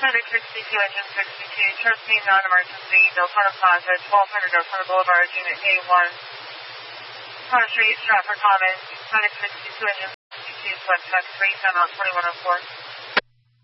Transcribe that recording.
Medic 62, Engine 62, trust me, non-emergency, Deltona Plaza, 1200 Deltona Boulevard, Unit A1. Car Street, Stratford Commons, Medic 62, Engine 62, Select Tax 3, Time out 2104.